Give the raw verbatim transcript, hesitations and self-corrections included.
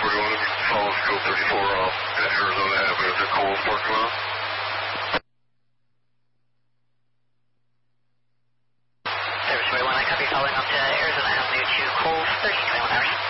forty-one, follow School thirty-four off at Arizona Avenue to Coles parking lot. Service forty-one, I copy, following up to Arizona Avenue to Coles, thirteen twenty-one hours.